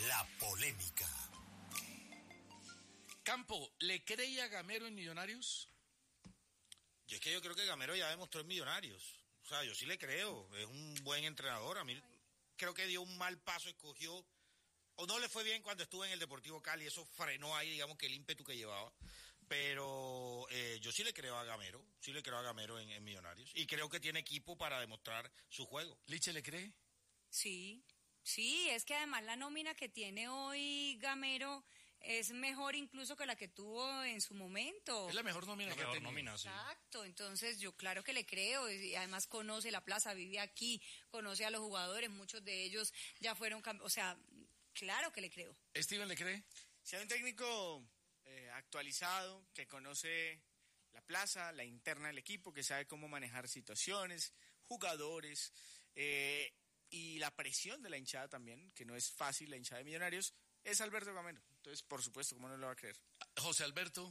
La polémica. Campo, ¿le cree a Gamero en Millonarios? Yo creo que Gamero ya demostró en Millonarios. O sea, yo sí le creo. Es un buen entrenador. A mí creo que dio un mal paso, escogió... O no le fue bien cuando estuvo en el Deportivo Cali. Eso frenó ahí, digamos, que el ímpetu que llevaba. Pero yo sí le creo a Gamero. Sí le creo a Gamero en Millonarios. Y creo que tiene equipo para demostrar su juego. ¿Liche le cree? Sí, es que además la nómina que tiene hoy Gamero es mejor incluso que la que tuvo en su momento. Es la mejor nómina que ha tenido. Sí. Exacto, entonces yo claro que le creo, y además conoce la plaza, vive aquí, conoce a los jugadores, muchos de ellos ya fueron, o sea, claro que le creo. ¿Steven le cree? Si hay un técnico actualizado, que conoce la plaza, la interna del equipo, que sabe cómo manejar situaciones, jugadores, y la presión de la hinchada también, que no es fácil la hinchada de Millonarios, es Alberto Gamero. Entonces, por supuesto, ¿cómo no lo va a creer? José Alberto.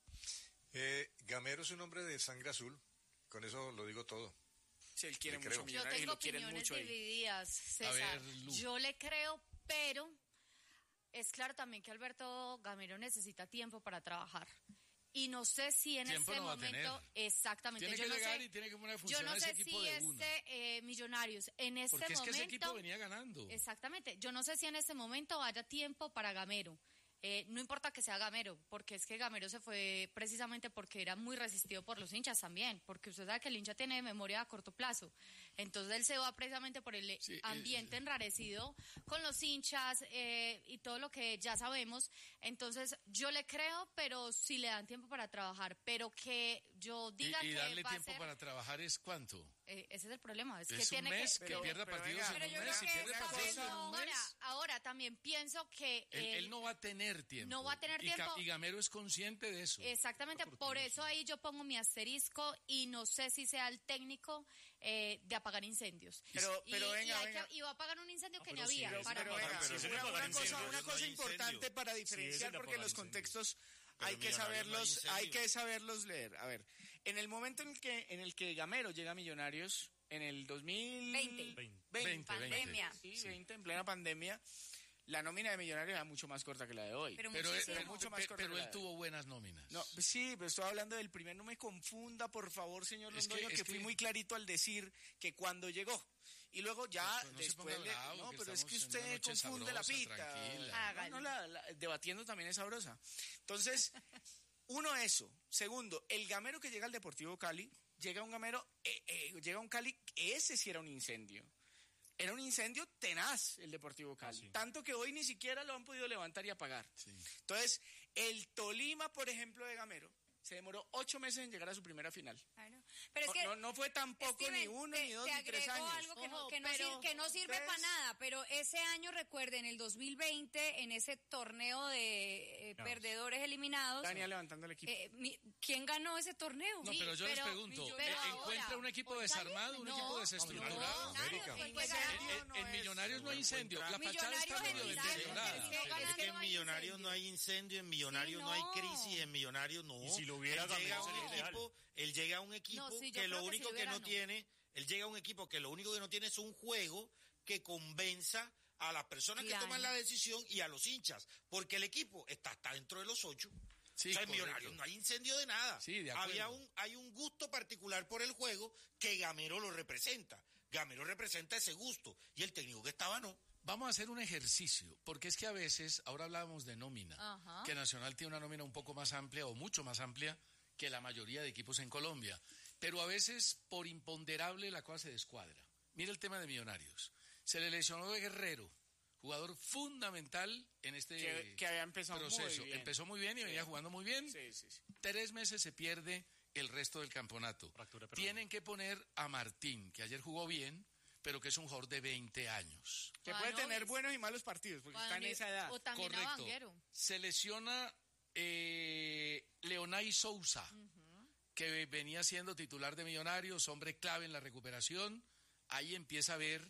Gamero es un hombre de sangre azul, con eso lo digo todo. Sí, él quiere mucho Millonarios y lo quieren mucho ahí. Yo tengo opiniones divididas, César. A ver, yo le creo, pero es claro también que Alberto Gamero necesita tiempo para trabajar. Y no sé si en tiempo este no momento, exactamente. Tiene que llegar y tiene que poner a funcionar ese equipo de una. Yo no sé si Millonarios en este porque momento... Porque es que ese equipo venía ganando. Exactamente. Yo no sé si en este momento haya tiempo para Gamero. No importa que sea Gamero, porque es que Gamero se fue precisamente porque era muy resistido por los hinchas también, porque usted sabe que el hincha tiene memoria a corto plazo. Entonces él se va precisamente por el ambiente enrarecido con los hinchas y todo lo que ya sabemos. Entonces yo le creo, pero si le dan tiempo para trabajar, pero que yo diga que darle va tiempo a ser... para trabajar es ¿cuánto? Ese es el problema, es que un tiene mes que pierda partidos en un mes y pierde partidos en un mes. Ahora también pienso que él no va a tener tiempo. No va a tener tiempo. Y Gamero es consciente de eso. Exactamente, por eso ahí yo pongo mi asterisco y no sé si sea el técnico de apagar incendios. Pero venga. Y va a apagar un incendio que no sí, había. Una cosa importante para diferenciar, porque los contextos hay que saberlos leer. A ver, en el momento en el que Gamero llega a Millonarios, en el 2020, pandemia. Sí, 20, en plena pandemia, la nómina de Millonarios era mucho más corta que la de hoy. Pero él tuvo buenas nóminas. No, sí, pero estoy hablando del primer. No me confunda, por favor, señor Londoño, que fui muy clarito al decir que cuando llegó. Y luego ya después pero es que usted confunde la pita. Debatiendo también es sabrosa. Entonces, uno, eso. Segundo, el Gamero que llega al Deportivo Cali, llega un Cali, ese sí era un incendio. Era un incendio tenaz el Deportivo Cali. Sí. Tanto que hoy ni siquiera lo han podido levantar y apagar. Sí. Entonces, el Tolima, por ejemplo, de Gamero, se demoró 8 meses en llegar a su primera final. Claro. Pero es que no fue tampoco ni 1, ni 2, ni 3 años. Algo que no sirve para nada, pero ese año, recuerden, el 2020, en ese torneo de perdedores eliminados. Daniel levantando el equipo. ¿Quién ganó ese torneo? No, pero yo les pregunto, ¿encuentra un equipo desarmado, un equipo desestructurado? En Millonarios no hay incendio, la fachada está medio deteriorada. Es que en Millonarios no hay incendio, en Millonarios no hay crisis, en Millonarios no. Él llega a un equipo que lo único que no tiene, es un juego que convenza a las personas que toman la decisión y a los hinchas, porque el equipo está dentro de los 8. Sí, o sea, en Millonarios no hay incendio de nada. Sí, de acuerdo. Hay un gusto particular por el juego que Gamero lo representa. Gamero representa ese gusto y el técnico que estaba no. Vamos a hacer un ejercicio, porque es que a veces, ahora hablábamos de nómina, que Nacional tiene una nómina un poco más amplia o mucho más amplia que la mayoría de equipos en Colombia, pero a veces por imponderable la cosa se descuadra. Mira el tema de Millonarios. Se le lesionó de Guerrero, jugador fundamental en este que había empezado proceso. Muy bien. Empezó muy bien y venía jugando muy bien. Sí. 3 meses se pierde el resto del campeonato. Tienen que poner a Martín, que ayer jugó bien, pero que es un jugador de 20 años. Que puede tener buenos y malos partidos, porque está en esa edad. O también correcto. Se lesiona Leonay Sousa, que venía siendo titular de Millonarios, hombre clave en la recuperación. Ahí empieza a ver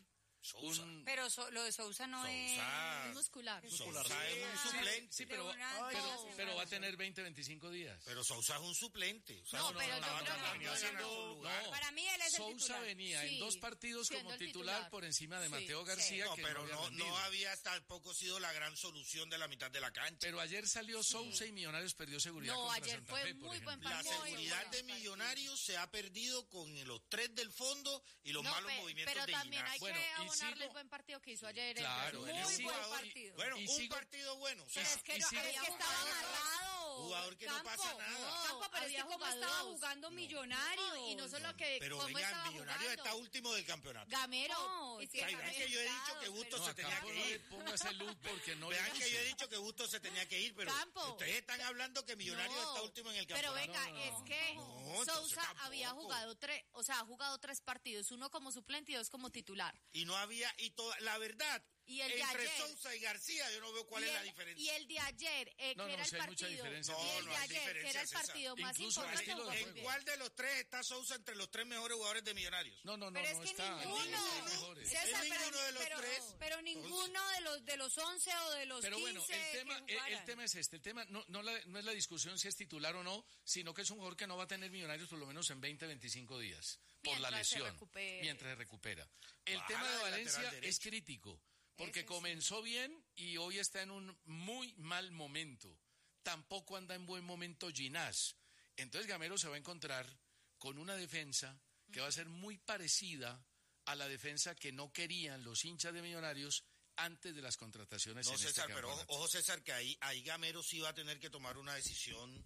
Pero lo de Sousa no es muscular. Sousa es un suplente. Sí, pero va a tener 20-25 días. Pero Sousa es un suplente. O sea, pero yo creo que para mí él es el Sousa titular. venía en 2 partidos como titular por encima de Mateo García. No, pero no había tampoco sido la gran solución de la mitad de la cancha. Pero ayer salió Sousa y Millonarios perdió seguridad contra ayer Santa fue Fe, muy por buen ejemplo. La seguridad de Millonarios se ha perdido con los 3 del fondo y los malos movimientos pero de también hay Ginás. que abonarle el buen partido que hizo ayer. Claro, muy buen partido. Bueno, un partido bueno. O sea, Es que estaba amarrado. Jugador que no pasa nada. Campo, pero es que cómo estaba jugando Millonarios. Y no solo que pero cómo venga, estaba Millonarios jugando. está último del campeonato. Gamero. Vean que yo he dicho que Bustos se tenía que ir. Ponga ese look porque no Vean que yo he dicho que Bustos se tenía que ir, pero ustedes están hablando que Millonarios está último en el campeonato. Pero venga, es que Sousa había jugado 3 partidos, 1 como suplente y 2 como titular. Y no había, la verdad, Y el de entre ayer, Sousa y García yo no veo cuál es la diferencia. Y el de ayer, que era el sí hay mucha partido. diferencia. Y el de hay ayer, que era el diferencia, partido más Incluso importante. estilo jugó de muy ¿En bien. cuál de los 3 está Sousa entre los 3 mejores jugadores de Millonarios? No, Pero es que está. ninguno. César, Es ninguno de los 3. Pero ninguno de los 11 o de los 15. Pero bueno, el jugaran. tema es este. El tema no es la discusión si es titular o no, sino que es un jugador que no va a tener Millonarios por lo menos en 20-25 días por la Mientras se lesión. recupere. Mientras se recupera. El Baja tema de de Valencia lateral derecho. es crítico, porque Ese sí. comenzó bien y hoy está en un muy mal momento. Tampoco anda en buen momento Ginás. Entonces Gamero se va a encontrar con una defensa que va a ser muy parecida a la defensa que no querían los hinchas de Millonarios antes de las contrataciones No, en César, este pero campeonato. ojo, César, que ahí Gamero sí va a tener que tomar una decisión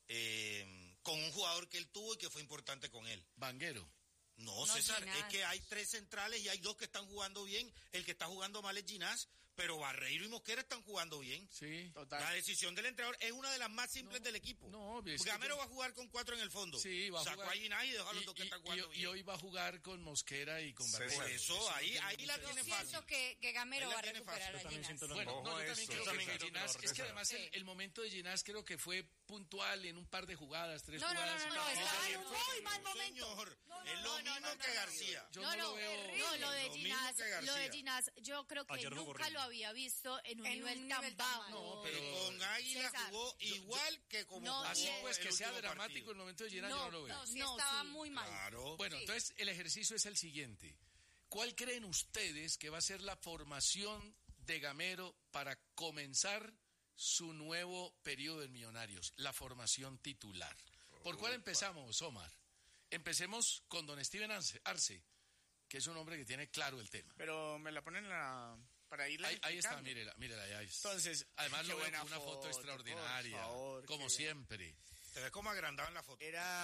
con un jugador que él tuvo y que fue importante con él. Vanguero. No, César, Ginás. es que hay 3 centrales y hay 2 que están jugando bien. El que está jugando mal es Ginás, pero Barreiro y Mosquera están jugando bien. Sí. Total. La decisión del entrenador es una de las más simples del equipo. No, es que Gamero va a jugar con 4 en el fondo. Sí, va a Sacó jugar. a Ginás y dejó a los 2 que están jugando y bien. hoy va a jugar con Mosquera y con César. Barreiro. Por eso, ahí la Yo tiene fácil. siento que Gamero Ahí la va a tiene recuperar fácil. a Ginás. Bueno, Ojo yo a también eso, creo César. que Ginás, es que César. además el momento de Ginás creo que fue puntual en un par de jugadas, 3 No, jugadas. estaba en un muy mal momento. Señor, es lo mismo que García. Yo no lo veo. lo de Lo mismo que García. Lo de Ginás, yo creo que Ayer jugó nunca horrible. lo había visto en un En nivel un tan nivel tan bajo. No, pero Con Águila César, jugó igual que como No, jugó así y- pues que el sea último dramático partido. el momento de Ginás, yo no lo veo. No, sí No, estaba sí. muy mal. Claro. Bueno, Sí. entonces el ejercicio es el siguiente. ¿Cuál creen ustedes que va a ser la formación de Gamero para comenzar su nuevo periodo en Millonarios? La formación titular. ¿Por cuál empezamos, Omar? Empecemos con don Steven Arce, que es un hombre que tiene claro el tema. Pero me la ponen para irla Ahí está, explicando. mírela, ahí está. Entonces, Además qué lo veo buena con una foto por extraordinaria, favor, como qué bien. siempre. Te ves como agrandado en la foto.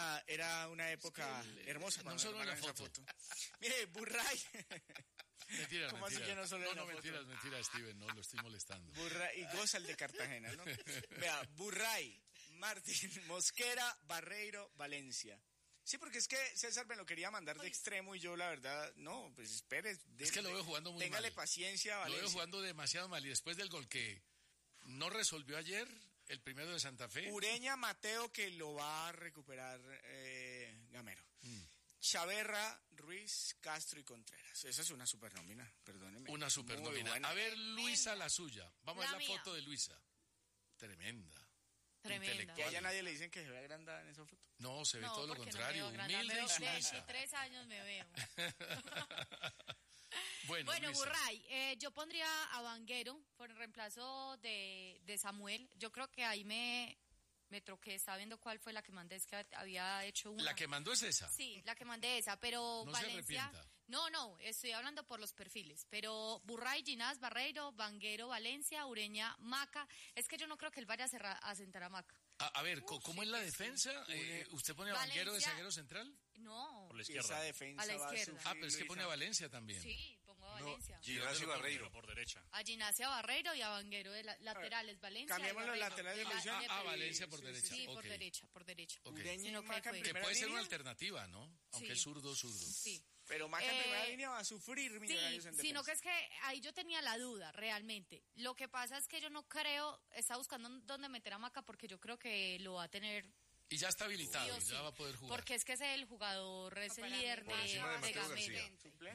Era una época hermosa. no cuando solo me en la tomaron esa foto. Mire, Burray. Mentiras, ¿Cómo así mentiras. que no solo en la foto? Mentiras, Steven, no, lo estoy molestando. Burray, y goza el de Cartagena, ¿no? Vea, Burray, Martín, Mosquera, Barreiro, Valencia. Sí, porque es que César me lo quería mandar de extremo y yo, la verdad, no, pues espere. Es que lo veo jugando muy téngale mal. paciencia a Lo Valencia. veo jugando demasiado mal y después del gol que no resolvió ayer, el primero de Santa Fe. Ureña, Mateo, que lo va a recuperar Gamero. Chaverra, Ruiz, Castro y Contreras. Esa es una super nómina, perdóneme. Una super Muy nómina. buena. A ver, Luisa, la suya. Vamos a La ver la mía. foto de Luisa. Tremenda. Tremenda. Que Intelectual. allá nadie le dicen que se ve agrandada en esa foto. No, se ve No, todo lo porque no contrario. me veo grande, Humilde y me veo sumisa. 23 años me veo. Bueno, Bueno, Luisa. Burray, yo pondría a Vanguero por el reemplazo de Samuel. Yo creo que ahí me troqué, estaba viendo cuál fue la que mandé, es que había hecho una. La que mandó es esa. Sí, la que mandé esa, pero No se Valencia... arrepienta. No, estoy hablando por los perfiles, pero Burray, Ginás, Barreiro, Vanguero, Valencia, Ureña, Maca. Es que yo no creo que él vaya a sentar a Maca. A ver, ¿cómo es la defensa? ¿Usted pone a Vanguero de Valencia- zaguero central? No, Por la Y esa izquierda. defensa A la va izquierda. sufrir, Pero es que pone a Luisa. Valencia también. sí, pongo a Valencia. Ginás y Barreiro. Por derecha. A Ginás y a Barreiro y a Vanguero de laterales, Valencia. Cambiemos y los Barreiro. laterales de la- posición. de- Valencia por Sí, derecha. Sí, por ok. derecha, por derecha. Ok. Ureña y Sino que Maca en fue- Que primera puede ser una línea, alternativa, ¿no? Aunque Sí. es zurdo. Sí. pero Maca en primera Eh, línea va a sufrir Sí, Millonarios en sino defensa. que es que ahí yo tenía la duda, realmente. Lo que pasa es que yo no creo, está buscando dónde meter a Maca porque yo creo que lo va a tener Y ya está habilitado, sí o ya sí. va a poder jugar. Porque es que es el jugador, es el para líder mí, por encima de de Mateo Gamero. García. Suplente.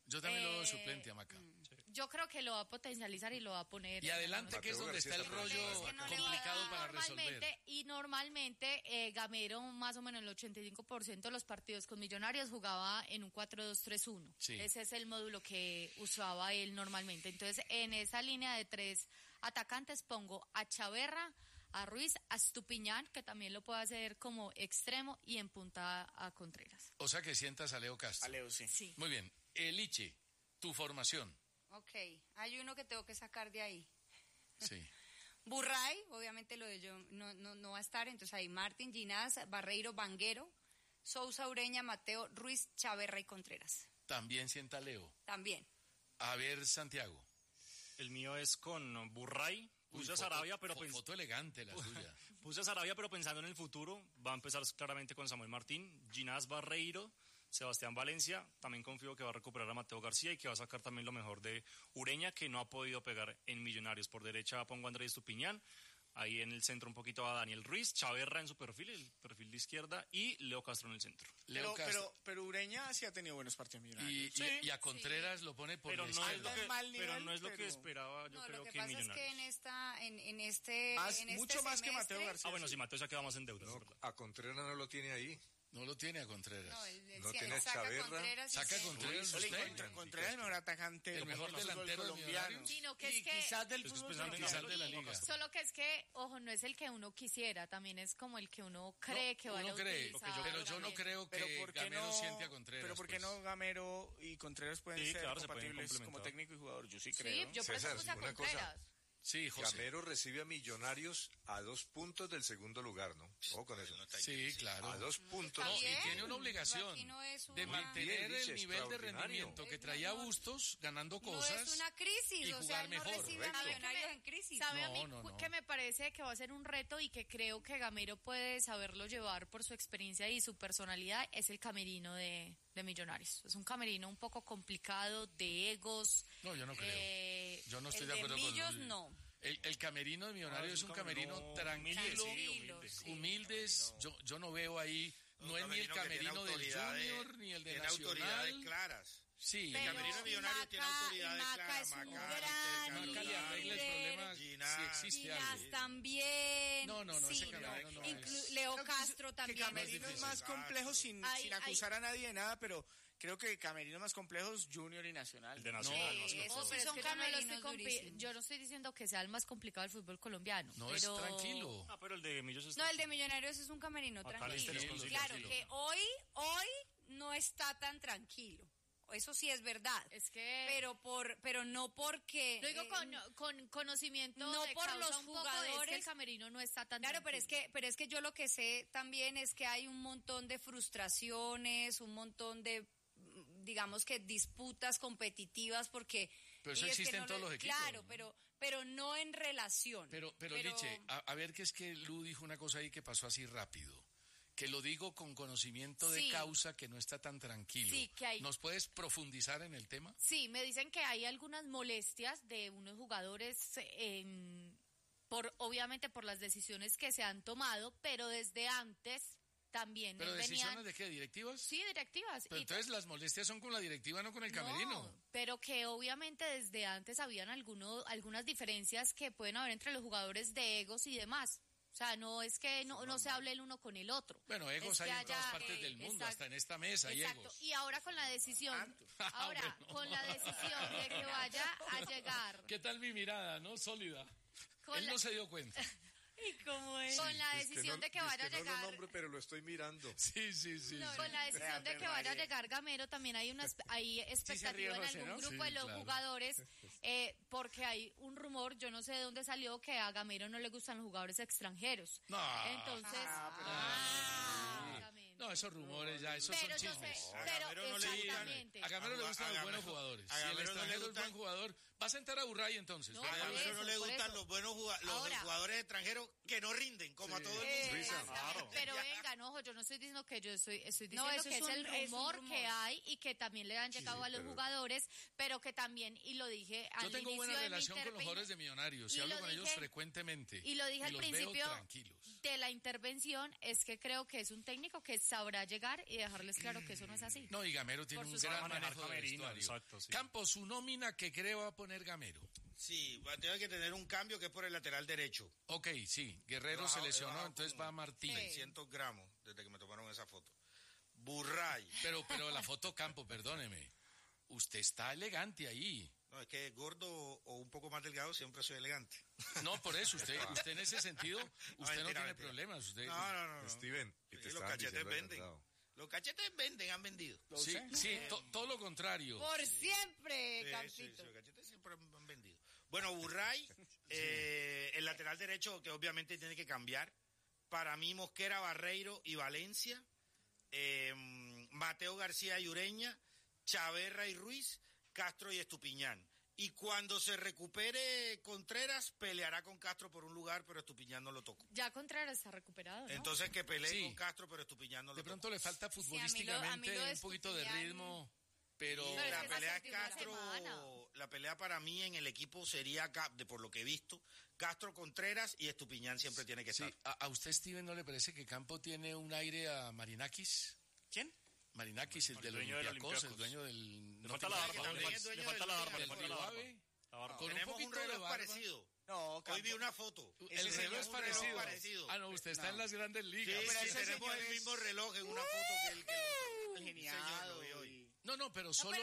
Yo también lo veo suplente a Maca. Yo creo que lo va a potencializar y lo va a poner. Y adelante, que es donde está el rollo complicado para resolver. Y normalmente Gamero, más o menos el 85% de los partidos con Millonarios jugaba en un 4-2-3-1. Sí. Ese es el módulo que usaba él normalmente. Entonces, en esa línea de 3 atacantes pongo a Chaverra, a Ruiz, a Estupiñán, que también lo puede hacer como extremo, y en punta a Contreras. O sea que sientas a Leo Castro. A Leo, sí. Muy bien. Eliche, tu formación. Ok, hay uno que tengo que sacar de ahí. Sí. Burray, obviamente lo de yo no va a estar, entonces ahí Martín, Ginás, Barreiro, Vanguero, Sousa, Ureña, Mateo, Ruiz, Chaverra y Contreras. También sienta Leo. También. A ver, Santiago. El mío es con Burray. Puse a Sarabia, pero foto elegante la suya. Puse a Sarabia, pero pensando en el futuro, va a empezar claramente con Samuel Martín, Ginás, Barreiro, Sebastián Valencia. También confío que va a recuperar a Mateo García y que va a sacar también lo mejor de Ureña, que no ha podido pegar en Millonarios. Por derecha pongo a Andrés Estupiñán. Ahí en el centro un poquito a Daniel Ruiz, Chaverra en su perfil, el perfil de izquierda, y Leo Castro en el centro. Pero Ureña sí ha tenido buenos partidos Millonarios. Y a Contreras lo pone por pero la no izquierda. Pero no es lo que esperaba, yo creo que Millonarios. Lo que pasa es que en este mucho más que Mateo García. Bueno, si Mateo se ha quedado más en deuda. No, a Contreras no lo tiene ahí. No lo tiene a Contreras. No tiene a Chaverra. Saca a Contreras usted. Contreras es el mejor atacante. El mejor delantero colombiano. Sino que es que quizás del fútbol de la liga. Solo que es que, ojo, no es el que uno quisiera, también es como el que uno cree que va a utilizar. Pero yo no creo que Gamero siente a Contreras. Pero ¿por qué no Gamero y Contreras pueden ser compatibles como técnico y jugador? Yo sí creo. Sí, yo por eso puse a Contreras. Sí, José. Gamero recibe a Millonarios a 2 puntos del segundo lugar, ¿no? Ojo con eso. Sí, claro. A 2 puntos. No, y tiene una obligación de mantener el nivel de rendimiento que traía Bustos, ganando cosas. No es una crisis, y o sea, jugar no mejor. recibe a Millonarios en crisis. ¿Sabe a mí que me parece que va a ser un reto y que creo que Gamero puede saberlo llevar por su experiencia y su personalidad? Es el camerino de Millonarios. Es un camerino un poco complicado, de egos. No, yo no creo. Yo no estoy de acuerdo con Millos, no. El camerino de Millonarios es un camerino tranquilo, humildes. Yo no veo ahí, no es ni el camerino del Junior ni el de tiene Nacional. Autoridades claras. Sí, el camerino millonario tiene autoridades claras. Maca le arregla el problema si existe algo. Ginás también. No, ese camerino no es. Leo Castro también. Que Camerino es más complejo sin acusar a nadie de nada, pero creo que Camerino más complejo es Junior y Nacional. El de Nacional No, más complejo. pero son camerinos yo no estoy diciendo que sea el más complicado del fútbol colombiano. No, pero... es tranquilo. Pero el de Millos es No, el de Millonarios es un camerino tranquilo. Claro, que hoy no está tan tranquilo. Eso sí es verdad. Es que pero no porque lo digo con conocimiento no de por causa los un poco, jugadores. es que el camerino no está tan claro, tranquilo. pero es que yo lo que sé también es que hay un montón de frustraciones, un montón de digamos que disputas competitivas porque pero eso existe en todos los equipos. Claro, pero no en relación. Pero Liche, a ver que es que Lu dijo una cosa ahí que pasó así rápido. Que lo digo con conocimiento de causa, que no está tan tranquilo. Sí, que hay... ¿Nos puedes profundizar en el tema? Sí, me dicen que hay algunas molestias de unos jugadores, obviamente por las decisiones que se han tomado, pero desde antes también. ¿Pero decisiones de qué? ¿Directivas? Sí, directivas. Pero entonces las molestias son con la directiva, no con el camerino. No, pero que obviamente desde antes habían algunas diferencias que pueden haber entre los jugadores de egos y demás. O sea, no es que no se hable el uno con el otro. Bueno, egos hay en todas partes del mundo, hasta en esta mesa hay egos. Y ahora con la decisión, con la decisión de que vaya a llegar. ¿Qué tal mi mirada, no? Sólida. Él no se dio cuenta. ¿Y cómo es? Con la decisión de que vaya a llegar... No lo nombro, pero lo estoy mirando. Sí. Con la decisión de que vaya a llegar Gamero, también hay expectativa en algún grupo de los jugadores, porque hay un rumor, yo no sé de dónde salió, que a Gamero no le gustan los jugadores extranjeros. No. Entonces... No, esos rumores ya, esos son chismes. Pero exactamente. A Gamero le gustan los buenos jugadores. Si el extranjero es buen jugador, Va a sentar a Burray entonces. No, a Gamero no le gustan los buenos jugadores extranjeros que no rinden, como a todo el mundo. Claro. Pero venga, no, yo no estoy diciendo que yo estoy diciendo que es el rumor que hay y que también le han llegado a los jugadores, pero que también, y lo dije al inicio de mi Yo tengo buena relación con los jugadores de Millonarios y hablo con ellos frecuentemente. Y lo dije al principio de la intervención, es que creo que es un técnico que sabrá llegar y dejarles claro que eso no es así. No, y Gamero tiene un gran manejo de vestuario. Exacto, sí. Campos, su nómina que creo va a poner Gamero. Sí, tiene que tener un cambio que es por el lateral derecho. Ok, sí, Guerrero se lesionó, entonces va Martín. 600 gramos desde que me tomaron esa foto. Burray. Pero la foto, Campo, perdóneme. Usted está elegante ahí. No, es que gordo o un poco más delgado siempre soy elegante. No, por eso, usted en ese sentido, usted no tiene problemas. Usted... No. Steven, los cachetes venden. Los cachetes han vendido. Sí, todo lo contrario. Por siempre, Campito. Sí, los cachetes siempre han vendido. Bueno, Burray, el lateral derecho que obviamente tiene que cambiar. Para mí, Mosquera, Barreiro y Valencia. Mateo García y Ureña. Chaverra y Ruiz. Castro y Estupiñán. Y cuando se recupere Contreras, peleará con Castro por un lugar, pero Estupiñán no lo tocó. Ya Contreras está recuperado, ¿no? Entonces que pelee con Castro, pero Estupiñán no lo tocó. De pronto le falta futbolísticamente un poquito de ritmo, pero... la pelea es Castro, la pelea para mí en el equipo sería, por lo que he visto, Castro, Contreras y Estupiñán siempre tiene que estar. ¿A usted, Steven, no le parece que Campo tiene un aire a Marinakis? ¿Quién? Marinakis, el del Olympiacos, el dueño del... Le falta la barba, le falta la barba. Con un poquito de barba. Parecido. No, hoy vi una foto. El reloj es parecido. Ah, no, usted está en las grandes ligas. Sí, tenemos el mismo reloj en una foto que el genial. No, pero solo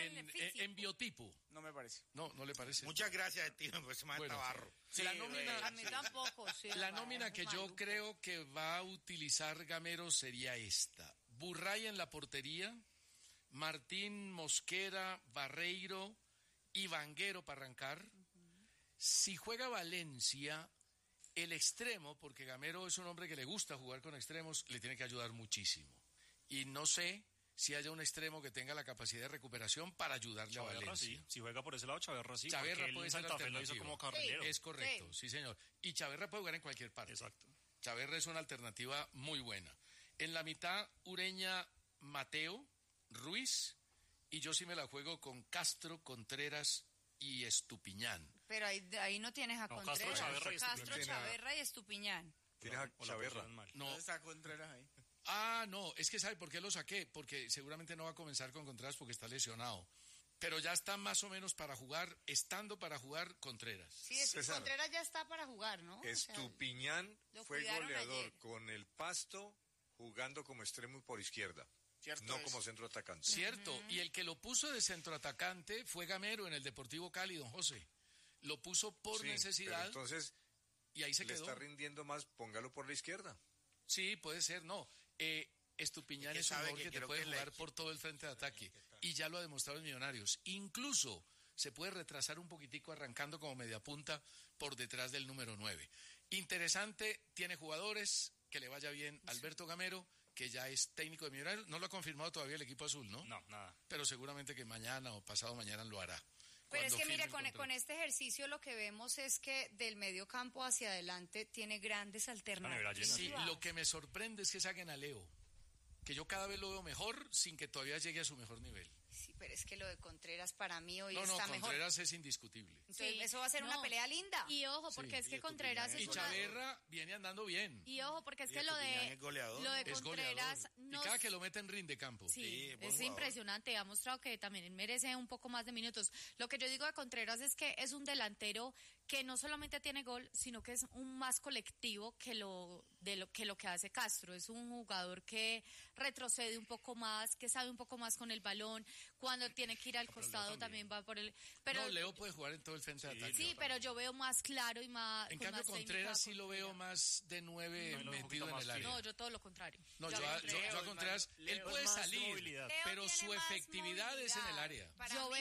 en biotipo. No me parece. No le parece. Muchas gracias, Steven, por ese más tabarro. La nómina, a mí tampoco. Sí, la nómina que yo creo que va a utilizar Gamero sería esta. Burray en la portería, Martín, Mosquera, Barreiro y Vanguero para arrancar. Si juega Valencia, el extremo, porque Gamero es un hombre que le gusta jugar con extremos, le tiene que ayudar muchísimo. Y no sé si haya un extremo que tenga la capacidad de recuperación para ayudarle a Valencia. Sí. Si juega por ese lado, Chaverra sí. Chaverra puede ser Santa Fe lo hizo como carrilero. Es correcto, sí, señor. Y Chaverra puede jugar en cualquier parte. Exacto. Chaverra es una alternativa muy buena. En la mitad, Ureña, Mateo, Ruiz, y yo sí me la juego con Castro, Contreras y Estupiñán. Pero ahí no tienes a Contreras. Castro, Chaverra y Estupiñán. Tienes a Chaverra. No está Contreras ahí. Ah, no, es que ¿sabe por qué lo saqué? Porque seguramente no va a comenzar con Contreras porque está lesionado. Pero ya está más o menos para jugar, estando para jugar Contreras. Sí, Contreras ya está para jugar, ¿no? Estupiñán fue goleador con el Pasto, jugando como extremo por izquierda, no como centro atacante. Cierto, y el que lo puso de centro atacante fue Gamero en el Deportivo Cali, don José. Lo puso por necesidad. Pero entonces, y ahí se quedó. Le está rindiendo más, póngalo por la izquierda. Sí, puede ser, no. Estupiñán es un jugador que te puede jugar por todo el frente de ataque. Y ya lo ha demostrado en Millonarios. Incluso se puede retrasar un poquitico arrancando como media punta por detrás del número 9. Interesante, tiene jugadores, que le vaya bien. Alberto Gamero, que ya es técnico de Millonarios, no lo ha confirmado todavía el equipo azul, ¿no? No, nada. Pero seguramente que mañana o pasado mañana lo hará. Pero es que mire, con este ejercicio lo que vemos es que del medio campo hacia adelante tiene grandes alternativas. Sí, lo que me sorprende es que saquen a Leo, que yo cada vez lo veo mejor sin que todavía llegue a su mejor nivel. Sí, pero es que lo de Contreras para mí hoy está mejor. Contreras es indiscutible. Entonces, eso va a ser una pelea linda. Y ojo, porque es que Contreras es y Chaverra viene andando bien. Y ojo, porque es que lo de Contreras... Y cada que lo meten rinde campo. Sí, es impresionante. Ha mostrado que también merece un poco más de minutos. Lo que yo digo de Contreras es que es un delantero que no solamente tiene gol, sino que es un más colectivo que lo que hace Castro. Es un jugador que retrocede un poco más, que sabe un poco más con el balón. Cuando tiene que ir al costado también va por el... Pero, Leo puede jugar en todo el frente de ataque. Sí, pero yo veo más claro y más... En cambio, Contreras sí lo veo más de 9 metido en el área. No, yo todo lo contrario. No, yo a Contreras, él puede salir, pero su efectividad es en el área.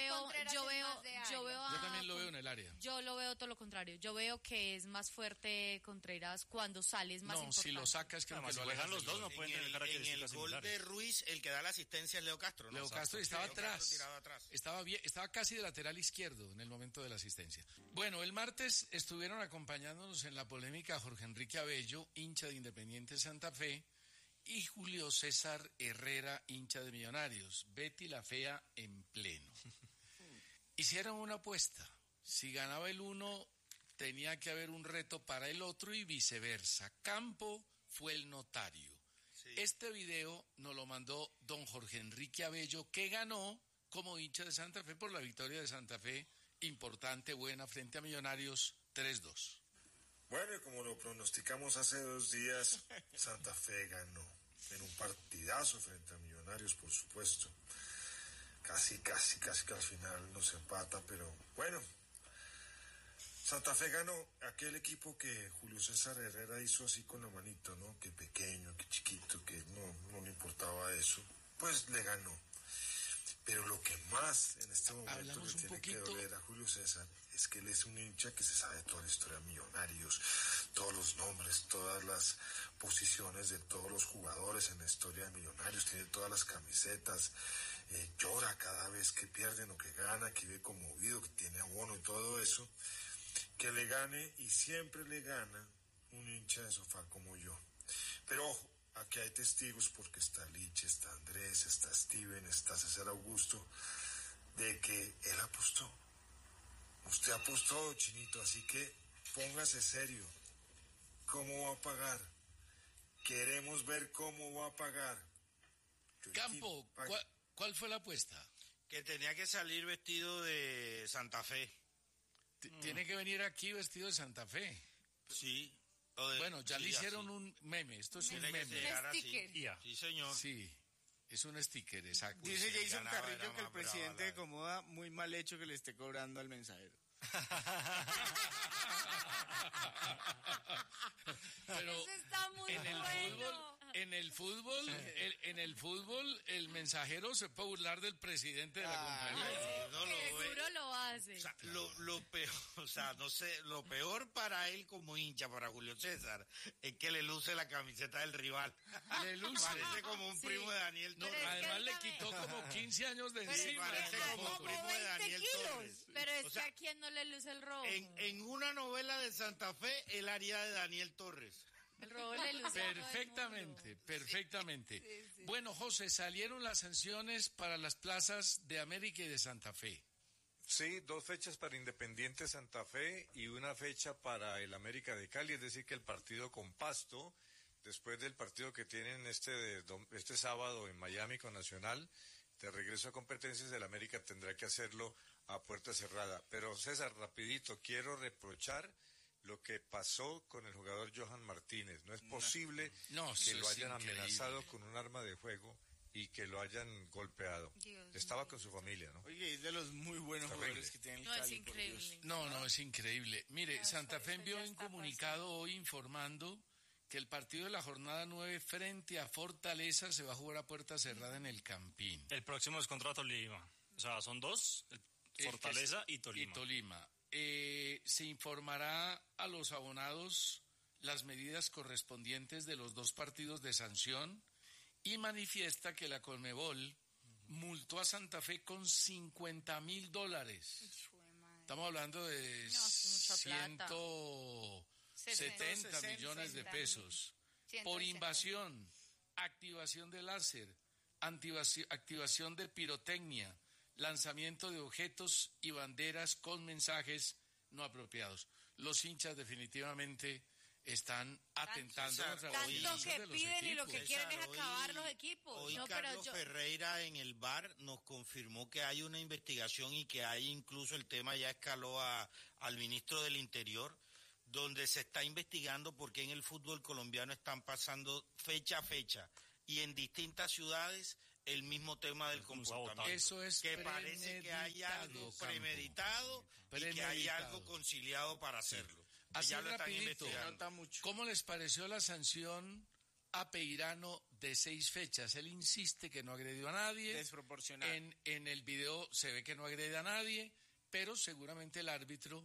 Yo también lo veo en el área. Yo lo veo todo lo contrario. Yo veo que es más fuerte Contreras cuando sale, es más importante. Si lo sacas, creo que lo alejan los dos, no pueden tener características En el gol similares. de Ruiz, el que da la asistencia es Leo Castro, ¿no? Leo Castro estaba atrás. Tirado atrás. Estaba casi de lateral izquierdo en el momento de la asistencia. Bueno, el martes estuvieron acompañándonos en la polémica Jorge Enrique Abello, hincha de Independiente Santa Fe, y Julio César Herrera, hincha de Millonarios. Betty la Fea en pleno. Hicieron una apuesta. Si ganaba el uno, tenía que haber un reto para el otro y viceversa. Campo fue el notario. Sí. Este video nos lo mandó don Jorge Enrique Abello, que ganó como hincha de Santa Fe por la victoria de Santa Fe, importante, buena, frente a Millonarios, 3-2. Bueno, y como lo pronosticamos hace 2 días, Santa Fe ganó en un partidazo frente a Millonarios, por supuesto. Casi que al final nos empata, pero bueno. Santa Fe ganó, aquel equipo que Julio César Herrera hizo así con la manito, ¿no? Que pequeño, que chiquito, que no le importaba eso, pues le ganó. Pero lo que más en este momento le tiene que doler a Julio César es que él es un hincha que se sabe toda la historia de Millonarios, todos los nombres, todas las posiciones de todos los jugadores en la historia de Millonarios, tiene todas las camisetas, llora cada vez que pierden o que gana, que vive conmovido, que tiene abono y todo eso. Que le gane, y siempre le gana, un hincha de sofá como yo. Pero ojo, aquí hay testigos porque está Lich, está Andrés, está Steven, está César Augusto, de que él apostó. Usted apostó, Chinito, así que póngase serio. ¿Cómo va a pagar? Queremos ver cómo va a pagar. Campo, ¿cuál fue la apuesta? Que tenía que salir vestido de Santa Fe. Tiene que venir aquí vestido de Santa Fe. Sí. Bueno, ya le hicieron un meme. Esto es un meme. Un sticker. Sí, señor. Sí, es un sticker, exacto. Dice Jason Carrillo que el presidente de Comoda, muy mal hecho que le esté cobrando al mensajero. Pero eso está muy en el fútbol, el mensajero se puede burlar del presidente de la compañía. No seguro lo hace. O sea, lo peor, o sea, no sé, lo peor para él como hincha, para Julio César, es que le luce la camiseta del rival. Le luce. Parece como un primo de Daniel Torres. Además le quitó como 15 años de encima. Parece como un primo de Daniel Torres. Pero es que a quién no le luce el rojo. En una novela de Santa Fe, él haría de Daniel Torres. El robo le luce perfectamente. Sí. Bueno, José, salieron las sanciones para las plazas de América y de Santa Fe. Sí, 2 fechas para Independiente Santa Fe y una fecha para el América de Cali, es decir, que el partido con Pasto, después del partido que tienen este sábado en Miami con Nacional, de regreso a competencias, el América tendrá que hacerlo a puerta cerrada. Pero César, rapidito, quiero reprochar lo que pasó con el jugador Johan Martínez. No es posible que lo hayan amenazado con un arma de fuego y que lo hayan golpeado. Estaba con su familia, ¿no? Oye, es de los muy buenos jugadores que tienen el Cali. Es increíble. No, es increíble. Mire, Santa Fe envió un comunicado hoy informando que el partido de la jornada 9 frente a Fortaleza se va a jugar a puerta cerrada en el Campín. El próximo es contra Tolima. O sea, son 2, Fortaleza y Tolima. Se informará a los abonados las medidas correspondientes de los 2 partidos de sanción y manifiesta que la Conmebol multó a Santa Fe con $50,000. Estamos hablando de 170 millones de pesos por invasión, activación de láser, activación de pirotecnia, lanzamiento de objetos y banderas con mensajes no apropiados. Los hinchas definitivamente están atentando contra los tanto que piden y lo que quieren es acabar los equipos. Hoy Carlos Ferreira en el VAR nos confirmó que hay una investigación y que hay incluso el tema ya escaló al ministro del Interior, donde se está investigando por qué en el fútbol colombiano están pasando fecha a fecha y en distintas ciudades el mismo tema del comportamiento. Eso es que parece que hay algo premeditado y que hay algo conciliado para hacerlo. Así ya lo rapidito, ¿cómo les pareció la sanción a Peirano de 6 fechas? Él insiste que no agredió a nadie. Desproporcional. En el video se ve que no agrede a nadie, pero seguramente el árbitro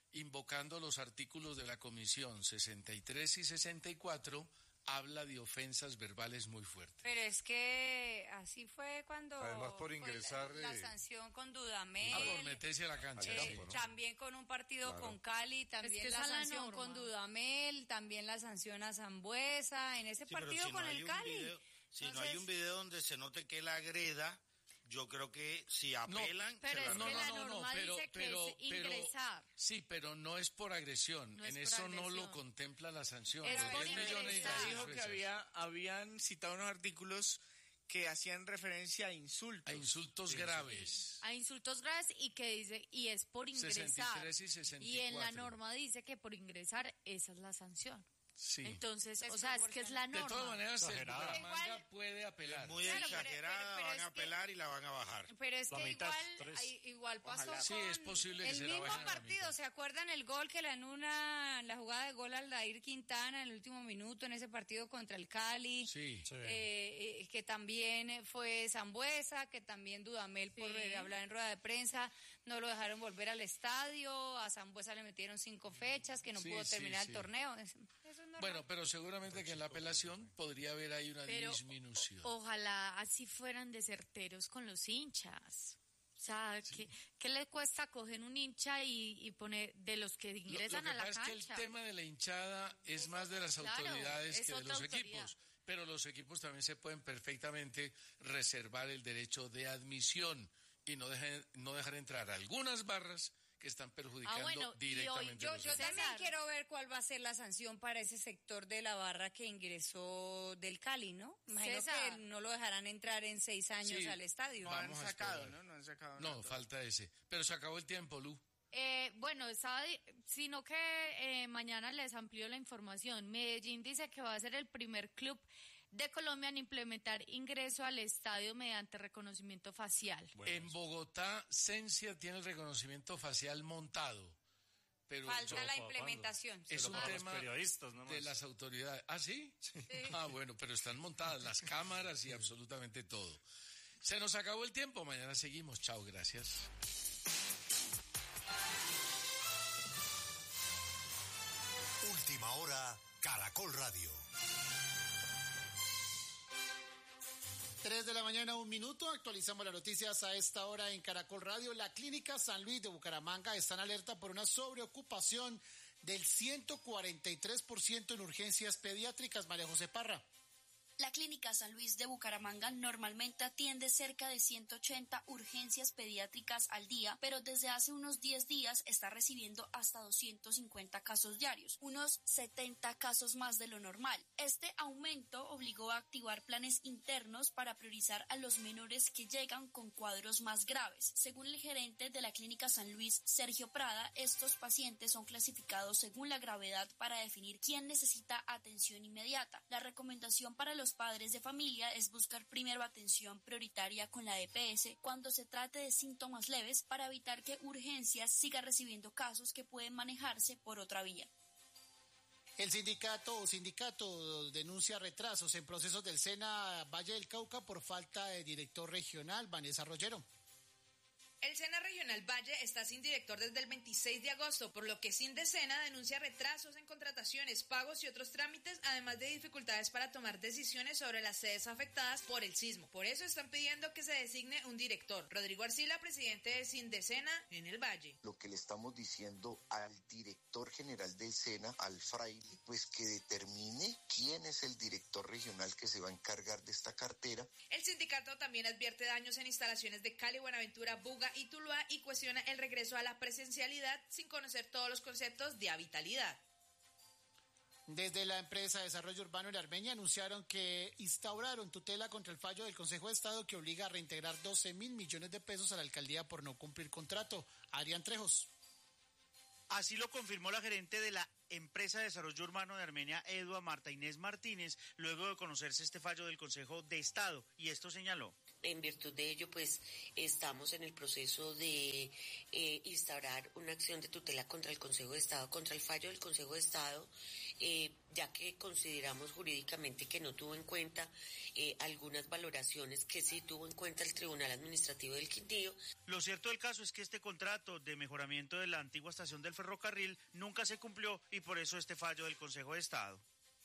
invocando los artículos de la Comisión 63 y 64, habla de ofensas verbales muy fuertes. Pero es que así fue cuando... Además por ingresar... La sanción con Dudamel. Por meterse a la cancha. Campo, ¿no? También con un partido con Cali, también es que la sanción con Dudamel, también la sanción a Sambuesa, en ese partido si con el Cali. Si Entonces, no hay un video donde se note que la agreda... Yo creo que si apelan... No, pero es que la norma dice que es ingresar. Sí, pero no es por agresión. No en eso no lo contempla la sanción. Es por ingresar. Dijo que habían citado unos artículos que hacían referencia a insultos. A insultos graves. A insultos graves y que dice, y es por ingresar. 63 y 64. Y en la norma dice que por ingresar esa es la sanción. Sí. Entonces, o sea, es que es la norma. De todas maneras, Bucaramanga puede apelar. Es muy exagerada, pero van a apelar y la van a bajar. Pero es que igual pasó con sí, es posible que el mismo partido. ¿Se acuerdan el gol que le anula, la jugada de gol al Dair Quintana en el último minuto en ese partido contra el Cali? Sí. Que también fue Sambuesa, que también Dudamel por hablar en rueda de prensa, no lo dejaron volver al estadio, a Sambuesa le metieron 5 fechas, que no pudo terminar el torneo. Bueno, pero seguramente que en la apelación podría haber ahí una disminución. Ojalá así fueran de certeros con los hinchas. O sea, ¿qué le cuesta coger un hincha y poner de los que ingresan a la cancha? Lo que pasa es que el tema de la hinchada es más de las autoridades que de los equipos. Pero los equipos también se pueden perfectamente reservar el derecho de admisión y no dejar entrar algunas barras que están perjudicando directamente a los yo también quiero ver cuál va a ser la sanción para ese sector de la barra que ingresó del Cali, ¿no? Imagino que no lo dejarán entrar en 6 años al estadio. No han sacado, ¿no? No han sacado nada. No, falta ese. Pero se acabó el tiempo, Lu. Sino que mañana les amplío la información. Medellín dice que va a ser el primer club de Colombia en implementar ingreso al estadio mediante reconocimiento facial. Bueno, en Bogotá, Cencia tiene el reconocimiento facial montado. Pero falta la implementación. Es un tema de las autoridades. ¿Ah, sí? Ah, bueno, pero están montadas las cámaras y absolutamente todo. Se nos acabó el tiempo. Mañana seguimos. Chao, gracias. Última hora, Caracol Radio. 3:01 a.m, actualizamos las noticias a esta hora en Caracol Radio. La Clínica San Luis de Bucaramanga está en alerta por una sobreocupación del 143% en urgencias pediátricas. María José Parra. La Clínica San Luis de Bucaramanga normalmente atiende cerca de 180 urgencias pediátricas al día, pero desde hace unos 10 días está recibiendo hasta 250 casos diarios, unos 70 casos más de lo normal. Este aumento obligó a activar planes internos para priorizar a los menores que llegan con cuadros más graves. Según el gerente de la Clínica San Luis, Sergio Prada, estos pacientes son clasificados según la gravedad para definir quién necesita atención inmediata. La recomendación para los padres de familia es buscar primero atención prioritaria con la EPS cuando se trate de síntomas leves para evitar que urgencias siga recibiendo casos que pueden manejarse por otra vía. El sindicato denuncia retrasos en procesos del SENA Valle del Cauca por falta de director regional. Vanessa Rollero. El SENA Regional Valle está sin director desde el 26 de agosto, por lo que Sindesena denuncia retrasos en contrataciones, pagos y otros trámites, además de dificultades para tomar decisiones sobre las sedes afectadas por el sismo. Por eso están pidiendo que se designe un director. Rodrigo Arcila, presidente de Sindesena en el Valle. Lo que le estamos diciendo al director general del SENA, al fraile, pues que determine quién es el director regional que se va a encargar de esta cartera. El sindicato también advierte daños en instalaciones de Cali, Buenaventura, Buga y Tuluá y cuestiona el regreso a la presencialidad sin conocer todos los conceptos de habitabilidad. Desde la empresa de Desarrollo Urbano en Armenia anunciaron que instauraron tutela contra el fallo del Consejo de Estado que obliga a reintegrar 12.000 millones de pesos a la alcaldía por no cumplir contrato. Adrián Trejos. Así lo confirmó la gerente de la empresa de desarrollo urbano de Armenia, EDUA, Marta Inés Martínez, luego de conocerse este fallo del Consejo de Estado, y esto señaló. En virtud de ello, pues, estamos en el proceso de instaurar una acción de tutela contra el Consejo de Estado, contra el fallo del Consejo de Estado, ya que consideramos jurídicamente que no tuvo en cuenta algunas valoraciones que sí tuvo en cuenta el Tribunal Administrativo del Quindío. Lo cierto del caso es que este contrato de mejoramiento de la antigua estación del ferrocarril nunca se cumplió y por eso este fallo del Consejo de Estado.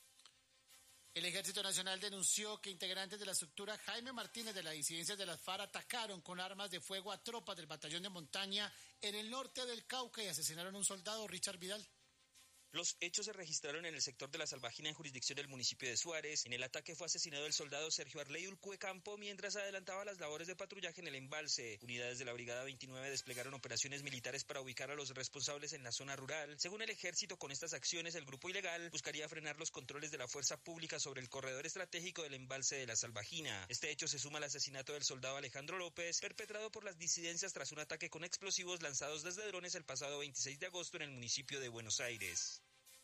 El Ejército Nacional denunció que integrantes de la estructura Jaime Martínez de las disidencias de las FARC atacaron con armas de fuego a tropas del batallón de montaña en el norte del Cauca y asesinaron a un soldado, Richard Vidal. Los hechos se registraron en el sector de la Salvajina, en jurisdicción del municipio de Suárez. En el ataque fue asesinado el soldado Sergio Arley Ulcuecampo mientras adelantaba las labores de patrullaje en el embalse. Unidades de la Brigada 29 desplegaron operaciones militares para ubicar a los responsables en la zona rural. Según el ejército, con estas acciones el grupo ilegal buscaría frenar los controles de la fuerza pública sobre el corredor estratégico del embalse de la Salvajina. Este hecho se suma al asesinato del soldado Alejandro López, perpetrado por las disidencias tras un ataque con explosivos lanzados desde drones el pasado 26 de agosto en el municipio de Buenos Aires.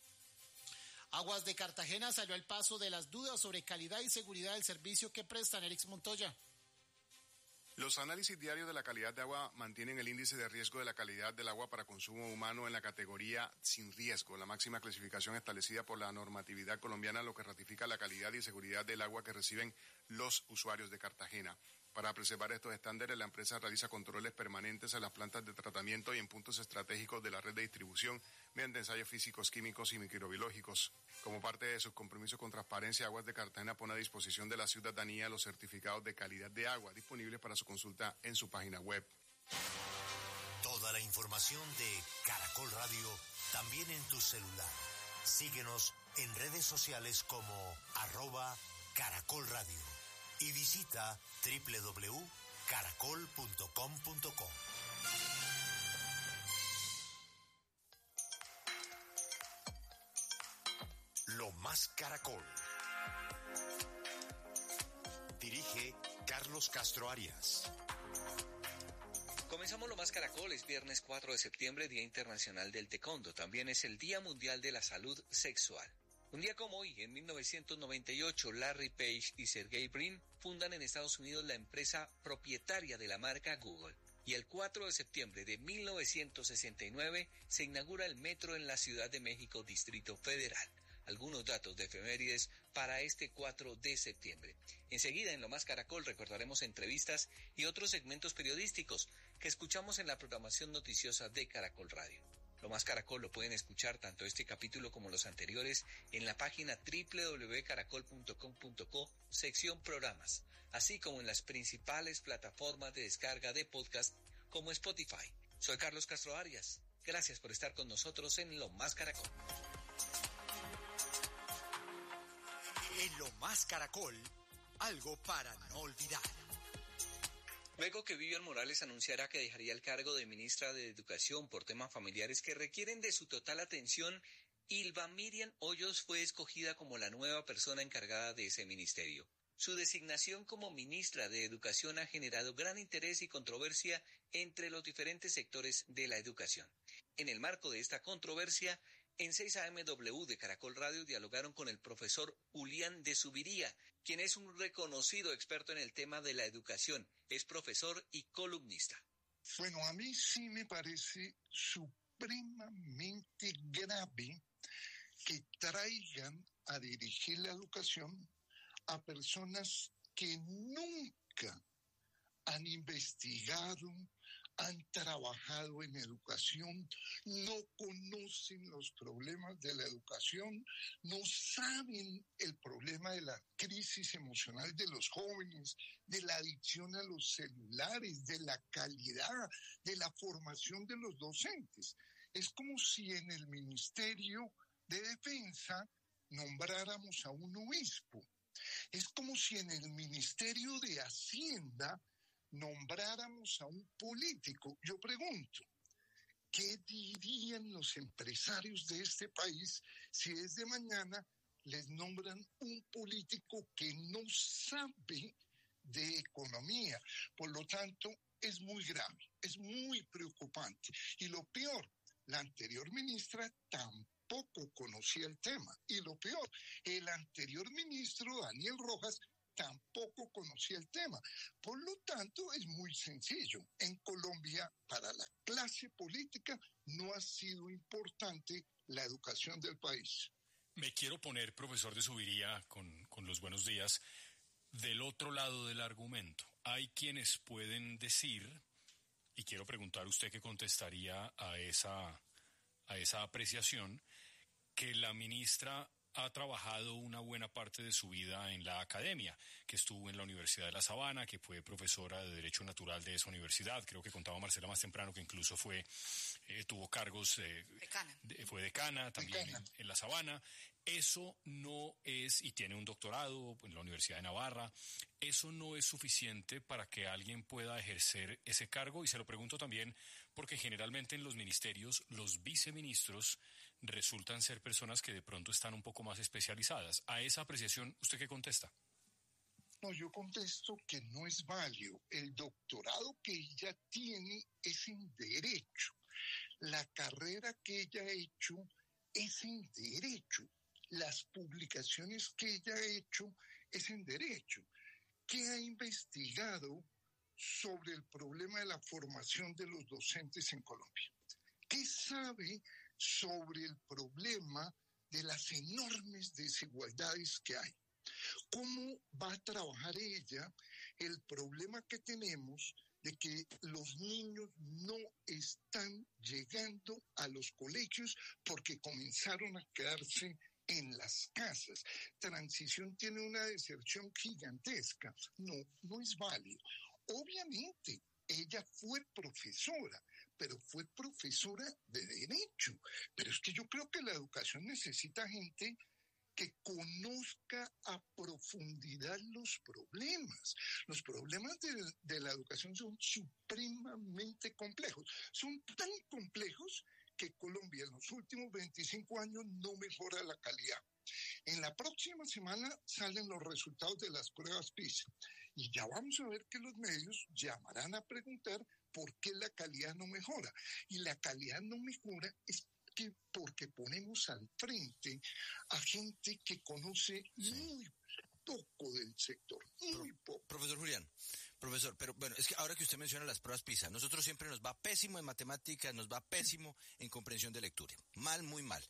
Aguas de Cartagena salió al paso de las dudas sobre calidad y seguridad del servicio que prestan. Erix Montoya. Los análisis diarios de la calidad de agua mantienen el índice de riesgo de la calidad del agua para consumo humano en la categoría sin riesgo, la máxima clasificación establecida por la normatividad colombiana, lo que ratifica la calidad y seguridad del agua que reciben los usuarios de Cartagena. Para preservar estos estándares, la empresa realiza controles permanentes en las plantas de tratamiento y en puntos estratégicos de la red de distribución mediante ensayos físicos, químicos y microbiológicos. Como parte de sus compromisos con transparencia, Aguas de Cartagena pone a disposición de la ciudadanía los certificados de calidad de agua disponibles para su consulta en su página web. Toda la información de Caracol Radio también en tu celular. Síguenos en redes sociales como @Caracol Radio y visita www.caracol.com.co. Lo Más Caracol. Dirige Carlos Castro Arias. Comenzamos Lo Más Caracol, es viernes 4 de septiembre, Día Internacional del Taekwondo. También es el Día Mundial de la Salud Sexual. Un día como hoy, en 1998, Larry Page y Sergey Brin fundan en Estados Unidos la empresa propietaria de la marca Google. Y el 4 de septiembre de 1969 se inaugura el metro en la Ciudad de México, Distrito Federal. Algunos datos de efemérides para este 4 de septiembre. Enseguida, en Lo Más Caracol, recordaremos entrevistas y otros segmentos periodísticos que escuchamos en la programación noticiosa de Caracol Radio. Lo Más Caracol lo pueden escuchar tanto este capítulo como los anteriores en la página www.caracol.com.co, sección programas, así como en las principales plataformas de descarga de podcast como Spotify. Soy Carlos Castro Arias. Gracias por estar con nosotros en Lo Más Caracol. En Lo Más Caracol, algo para no olvidar. Luego que Vivian Morales anunciara que dejaría el cargo de ministra de Educación por temas familiares que requieren de su total atención, Ylva Miriam Hoyos fue escogida como la nueva persona encargada de ese ministerio. Su designación como ministra de Educación ha generado gran interés y controversia entre los diferentes sectores de la educación. En el marco de esta controversia, en 6AMW de Caracol Radio dialogaron con el profesor Julián de Subiría, quien es un reconocido experto en el tema de la educación, es profesor y columnista. Bueno, a mí sí me parece supremamente grave que traigan a dirigir la educación a personas que nunca han investigado, han trabajado en educación, no conocen los problemas de la educación, no saben el problema de la crisis emocional de los jóvenes, de la adicción a los celulares, de la calidad, de la formación de los docentes. Es como si en el Ministerio de Defensa nombráramos a un obispo. Es como si en el Ministerio de Hacienda nombráramos a un político. Yo pregunto, ¿qué dirían los empresarios de este país si desde mañana les nombran un político que no sabe de economía? Por lo tanto, es muy grave, es muy preocupante. Y lo peor, la anterior ministra tampoco tampoco conocía el tema. Y lo peor, el anterior ministro, Daniel Rojas, tampoco conocía el tema. Por lo tanto, es muy sencillo. En Colombia, para la clase política, no ha sido importante la educación del país. Me quiero poner, profesor de Subiría, con los buenos días, del otro lado del argumento. Hay quienes pueden decir, y quiero preguntar usted qué contestaría a esa apreciación, que la ministra ha trabajado una buena parte de su vida en la academia, que estuvo en la Universidad de La Sabana, que fue profesora de Derecho Natural de esa universidad. Creo que contaba Marcela más temprano que incluso tuvo cargos, fue decana también en La Sabana. Eso no es, y tiene un doctorado en la Universidad de Navarra, eso no es suficiente para que alguien pueda ejercer ese cargo. Y se lo pregunto también porque generalmente en los ministerios los viceministros resultan ser personas que de pronto están un poco más especializadas. A esa apreciación, ¿usted qué contesta? No, yo contesto que no es válido. El doctorado que ella tiene es en Derecho. La carrera que ella ha hecho es en Derecho. Las publicaciones que ella ha hecho es en Derecho. ¿Qué ha investigado sobre el problema de la formación de los docentes en Colombia? ¿Qué sabe sobre el problema de las enormes desigualdades que hay? ¿Cómo va a trabajar ella el problema que tenemos de que los niños no están llegando a los colegios porque comenzaron a quedarse en las casas? Transición tiene una deserción gigantesca. No es válido. Obviamente, ella fue profesora, pero fue profesora de Derecho. Pero es que yo creo que la educación necesita gente que conozca a profundidad los problemas. Los problemas de la educación son supremamente complejos. Son tan complejos que Colombia en los últimos 25 años no mejora la calidad. En la próxima semana salen los resultados de las pruebas PISA y ya vamos a ver que los medios llamarán a preguntar por qué la calidad no mejora. Y la calidad no mejora es porque ponemos al frente a gente que conoce muy poco del sector, muy poco. Profesor Julián, pero bueno, es que ahora que usted menciona las pruebas PISA, nosotros siempre nos va pésimo en matemáticas, nos va pésimo en comprensión de lectura. Mal, muy mal.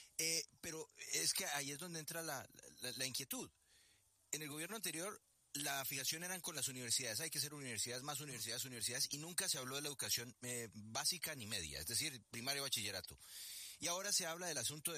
Pero es que ahí es donde entra la inquietud. En el gobierno anterior, la fijación eran con las universidades. Hay que ser universidades, más universidades, y nunca se habló de la educación básica ni media, es decir, primaria y bachillerato. Y ahora se habla del asunto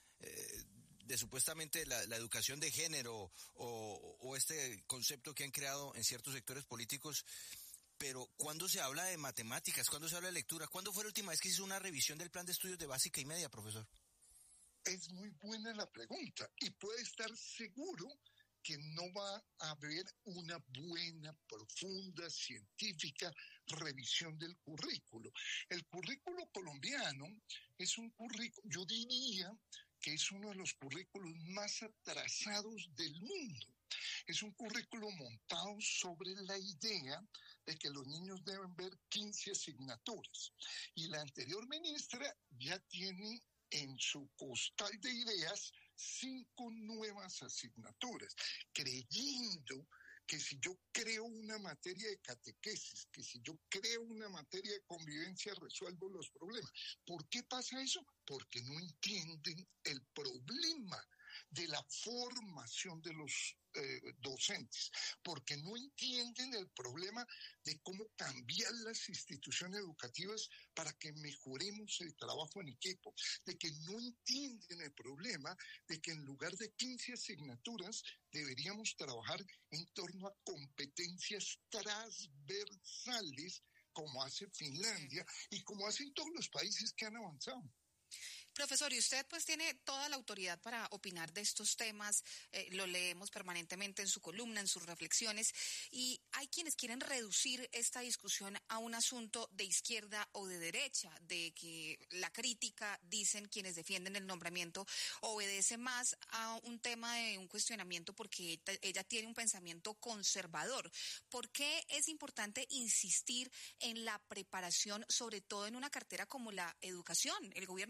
de supuestamente la educación de género o este concepto que han creado en ciertos sectores políticos. Pero ¿cuándo se habla de matemáticas? ¿Cuándo se habla de lectura? ¿Cuándo fue la última vez que se hizo una revisión del plan de estudios de básica y media, profesor? Es muy buena la pregunta y puede estar seguro que no va a haber una buena, profunda, científica revisión del currículo. El currículo colombiano es un currículo, yo diría que es uno de los currículos más atrasados del mundo. Es un currículo montado sobre la idea de que los niños deben ver 15 asignaturas. Y la anterior ministra ya tiene en su costal de ideas 5 nuevas asignaturas, creyendo que si yo creo una materia de catequesis, que si yo creo una materia de convivencia, resuelvo los problemas. ¿Por qué pasa eso? Porque no entienden el problema de la formación de los docentes, porque no entienden el problema de cómo cambiar las instituciones educativas para que mejoremos el trabajo en equipo, de que no entienden el problema de que en lugar de 15 asignaturas deberíamos trabajar en torno a competencias transversales como hace Finlandia y como hacen todos los países que han avanzado. Profesor, y usted pues tiene toda la autoridad para opinar de estos temas, lo leemos permanentemente en su columna, en sus reflexiones, y hay quienes quieren reducir esta discusión a un asunto de izquierda o de derecha, de que la crítica, dicen quienes defienden el nombramiento, obedece más a un tema de un cuestionamiento porque ella tiene un pensamiento conservador. ¿Por qué es importante insistir en la preparación, sobre todo en una cartera como la educación? El gobierno anterior pues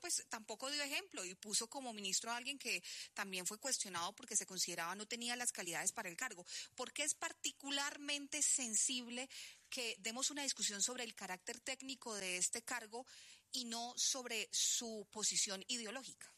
pues tampoco dio ejemplo y puso como ministro a alguien que también fue cuestionado porque se consideraba no tenía las calidades para el cargo. ¿Por qué es particularmente sensible que demos una discusión sobre el carácter técnico de este cargo y no sobre su posición ideológica?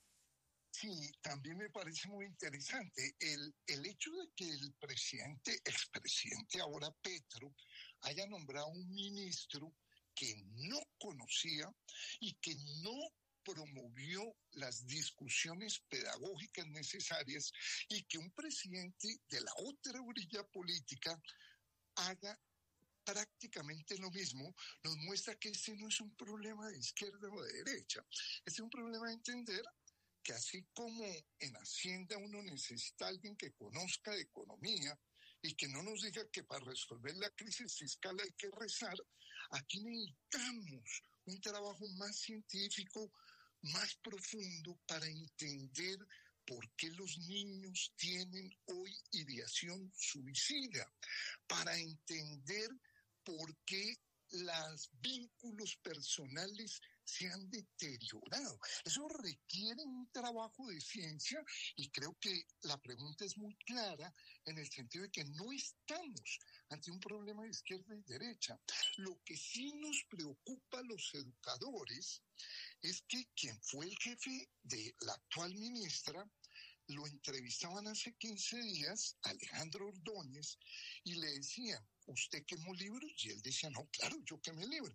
Sí, también me parece muy interesante el hecho de que el expresidente ahora Petro, haya nombrado un ministro que no conocía y que no promovió las discusiones pedagógicas necesarias, y que un presidente de la otra orilla política haga prácticamente lo mismo, nos muestra que este no es un problema de izquierda o de derecha. Este es un problema de entender que así como en Hacienda uno necesita a alguien que conozca de economía y que no nos diga que para resolver la crisis fiscal hay que rezar, aquí necesitamos un trabajo más científico, más profundo, para entender por qué los niños tienen hoy ideación suicida, para entender por qué los vínculos personales se han deteriorado. Eso requiere un trabajo de ciencia, y creo que la pregunta es muy clara en el sentido de que no estamos ante un problema de izquierda y derecha. Lo que sí nos preocupa a los educadores es que quien fue el jefe de la actual ministra, lo entrevistaban hace 15 días, Alejandro Ordóñez, y le decían, ¿usted quemó libros? Y él decía, no, claro, yo quemé libros.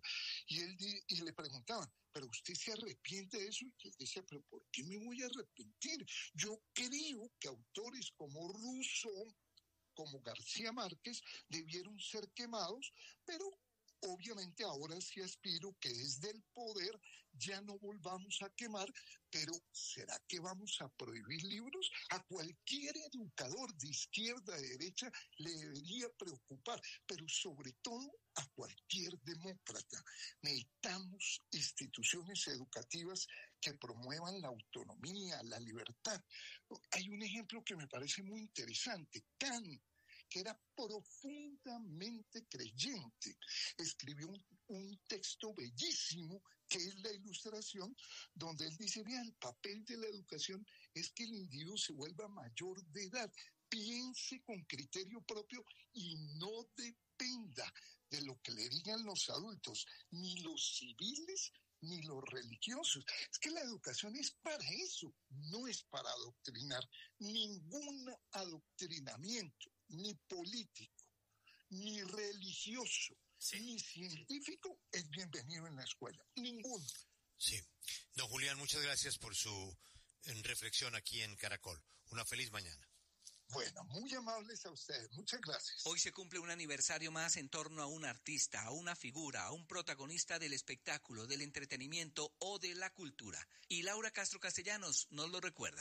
Y le preguntaban, ¿pero usted se arrepiente de eso? Y él decía, ¿pero por qué me voy a arrepentir? Yo creo que autores como Rousseau, como García Márquez, debieron ser quemados, pero obviamente ahora sí aspiro que desde el poder ya no volvamos a quemar. Pero ¿será que vamos a prohibir libros? A cualquier educador de izquierda, de derecha, le debería preocupar, pero sobre todo a cualquier demócrata. Necesitamos instituciones educativas que promuevan la autonomía, la libertad. Hay un ejemplo que me parece muy interesante. Kant, que era profundamente creyente, escribió un texto bellísimo que es la Ilustración, donde él dice, mira, el papel de la educación es que el individuo se vuelva mayor de edad, piense con criterio propio y no dependa de lo que le digan los adultos, ni los civiles ni los religiosos. Es que la educación es para eso, no es para adoctrinar. Ningún adoctrinamiento, ni político, ni religioso, ni científico, es bienvenido en la escuela. Ninguno. Sí. Don Julián, muchas gracias por su reflexión aquí en Caracol. Una feliz mañana. Bueno, muy amables a ustedes. Muchas gracias. Hoy se cumple un aniversario más en torno a un artista, a una figura, a un protagonista del espectáculo, del entretenimiento o de la cultura. Y Laura Castro Castellanos nos lo recuerda.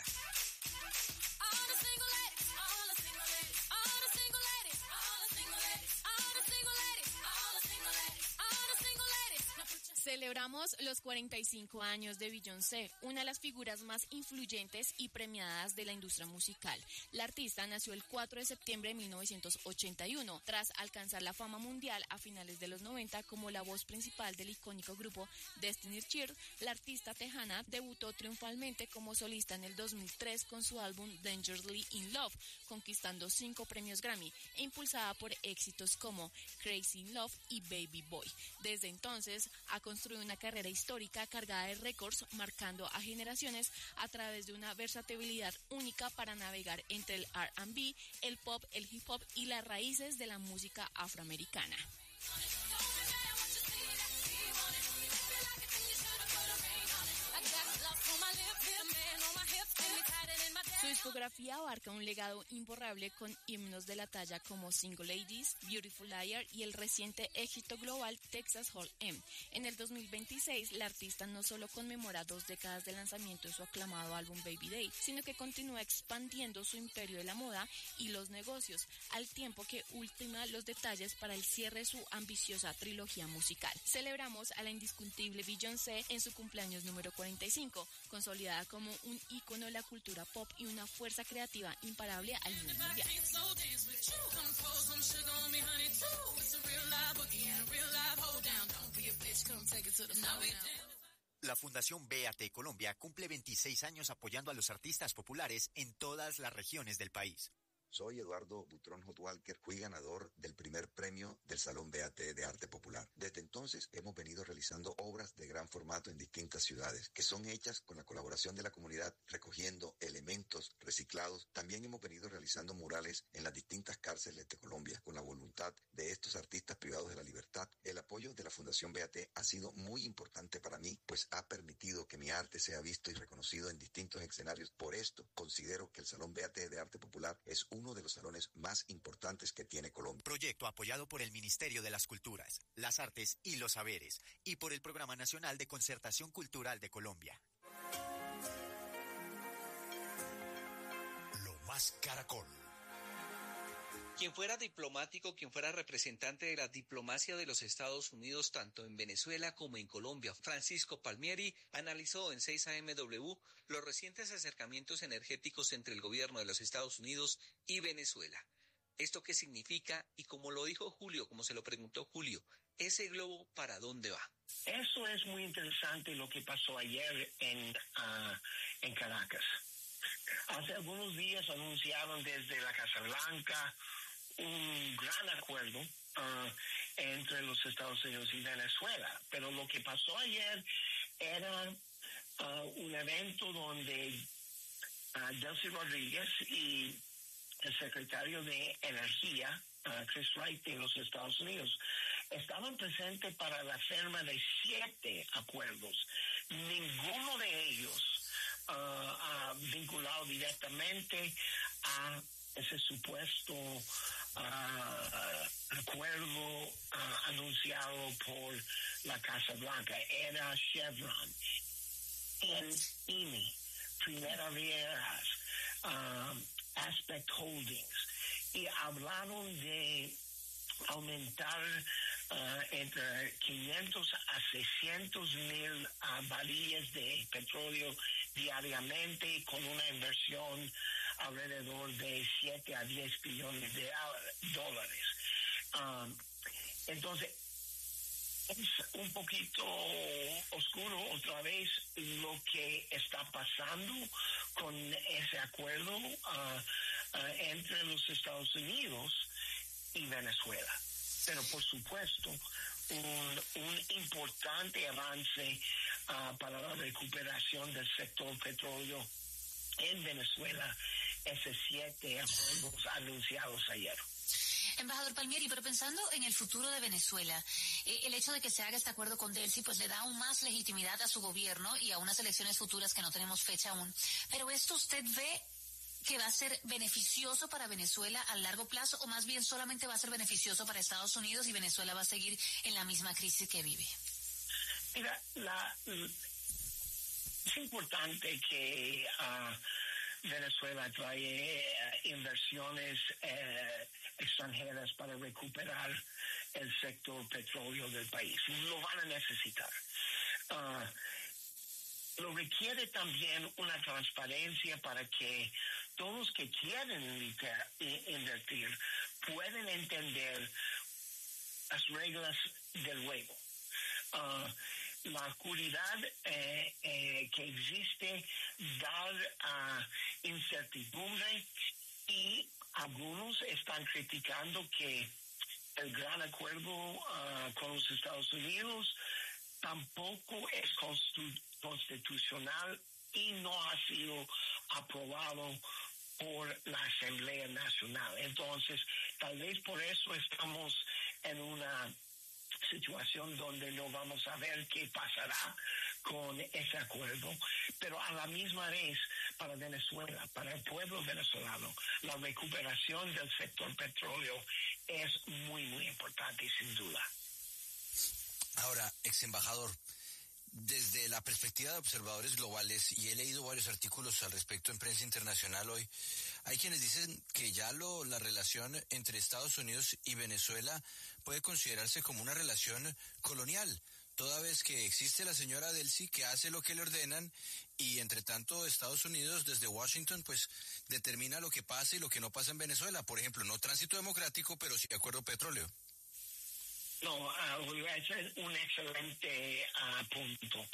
Celebramos los 45 años de Beyoncé, una de las figuras más influyentes y premiadas de la industria musical. La artista nació el 4 de septiembre de 1981, tras alcanzar la fama mundial a finales de los 90 como la voz principal del icónico grupo Destiny's Child. La artista tejana debutó triunfalmente como solista en el 2003 con su álbum Dangerously in Love, conquistando 5 premios Grammy e impulsada por éxitos como Crazy in Love y Baby Boy. Desde entonces ha construyó una carrera histórica cargada de récords, marcando a generaciones a través de una versatilidad única para navegar entre el R&B, el pop, el hip hop y las raíces de la música afroamericana. Su discografía abarca un legado imborrable con himnos de la talla como Single Ladies, Beautiful Liar y el reciente éxito global Texas Hold'em. En el 2026, la artista no solo conmemora 2 décadas de lanzamiento de su aclamado álbum Baby Day, sino que continúa expandiendo su imperio de la moda y los negocios, al tiempo que ultima los detalles para el cierre de su ambiciosa trilogía musical. Celebramos a la indiscutible Beyoncé en su cumpleaños número 45, consolidada como un ícono de la cultura pop y una fuerza creativa imparable a nivel mundial. La Fundación BAT Colombia cumple 26 años apoyando a los artistas populares en todas las regiones del país. Soy Eduardo Butrón Hot Walker, fui ganador del primer premio del Salón BAT de Arte Popular. Desde entonces hemos venido realizando obras de gran formato en distintas ciudades, que son hechas con la colaboración de la comunidad, recogiendo elementos reciclados. También hemos venido realizando murales en las distintas cárceles de Colombia, con la voluntad de estos artistas privados de la libertad. El apoyo de la Fundación BAT ha sido muy importante para mí, pues ha permitido que mi arte sea visto y reconocido en distintos escenarios. Por esto, considero que el Salón BAT de Arte Popular es uno de los salones más importantes que tiene Colombia. Proyecto apoyado por el Ministerio de las Culturas, las Artes y los Saberes y por el Programa Nacional de Concertación Cultural de Colombia. Lo más Caracol. Quien fuera diplomático, quien fuera representante de la diplomacia de los Estados Unidos, tanto en Venezuela como en Colombia, Francisco Palmieri, analizó en 6AMW los recientes acercamientos energéticos entre el gobierno de los Estados Unidos y Venezuela. ¿Esto qué significa? Y como lo dijo Julio, como se lo preguntó Julio, ¿ese globo para dónde va? Eso es muy interesante lo que pasó ayer en Caracas. Hace algunos días anunciaron desde la Casa Blanca un gran acuerdo entre los Estados Unidos y Venezuela. Pero lo que pasó ayer era un evento donde Delcy Rodríguez y el secretario de Energía, Chris Wright, de los Estados Unidos, estaban presentes para la firma de 7 acuerdos. Ninguno de ellos vinculado directamente a ese supuesto acuerdo anunciado por la Casa Blanca. Era Chevron, INI, Primera Rieras, Aspect Holdings, y hablaron de aumentar entre 500 a 600 mil barriles de petróleo diariamente, con una inversión alrededor de 7 a 10 billones de dólares. Entonces, es un poquito oscuro otra vez lo que está pasando con ese acuerdo entre los Estados Unidos y Venezuela. Pero por supuesto, un importante avance para la recuperación del sector petróleo en Venezuela, esos 7 acuerdos anunciados ayer. Embajador Palmieri, pero pensando en el futuro de Venezuela, el hecho de que se haga este acuerdo con Delcy pues le da aún más legitimidad a su gobierno y a unas elecciones futuras que no tenemos fecha aún. Pero ¿esto usted ve que va a ser beneficioso para Venezuela a largo plazo, o más bien solamente va a ser beneficioso para Estados Unidos y Venezuela va a seguir en la misma crisis que vive? Mira, es importante que Venezuela trae inversiones extranjeras para recuperar el sector petróleo del país. Lo van a necesitar. Lo requiere también una transparencia para que todos que quieren invertir pueden entender las reglas del juego. La oscuridad que existe da incertidumbre, y algunos están criticando que el gran acuerdo con los Estados Unidos tampoco es constitucional y no ha sido aprobado por la Asamblea Nacional. Entonces, tal vez por eso estamos en una situación donde no vamos a ver qué pasará con ese acuerdo, pero a la misma vez, para Venezuela, para el pueblo venezolano, la recuperación del sector petróleo es muy, muy importante, sin duda. Ahora, ex embajador, desde la perspectiva de observadores globales, y he leído varios artículos al respecto en prensa internacional hoy, hay quienes dicen que ya la relación entre Estados Unidos y Venezuela puede considerarse como una relación colonial, toda vez que existe la señora Delcy que hace lo que le ordenan, y entre tanto Estados Unidos desde Washington pues determina lo que pasa y lo que no pasa en Venezuela. Por ejemplo, no tránsito democrático, pero sí acuerdo petróleo. No, ese es un excelente punto.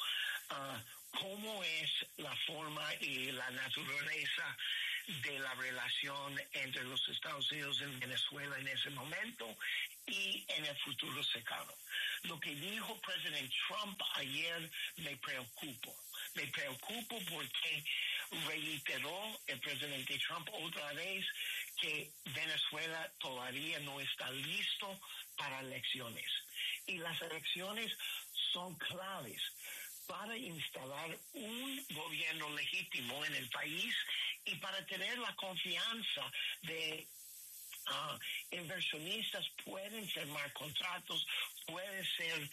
cómo es la forma y la naturaleza de la relación entre los Estados Unidos y Venezuela en ese momento y en el futuro cercano. Lo que dijo el presidente Trump ayer me preocupa. Me preocupa porque reiteró el presidente Trump otra vez que Venezuela todavía no está listo para elecciones. Y las elecciones son claves para instalar un gobierno legítimo en el país y para tener la confianza de inversionistas pueden firmar contratos, puede ser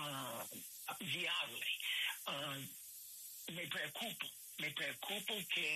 viable. Me preocupo que